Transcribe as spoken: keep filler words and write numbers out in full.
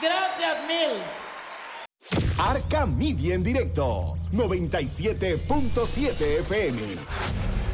Gracias mil. Arca Media en directo, noventa y siete punto siete F M.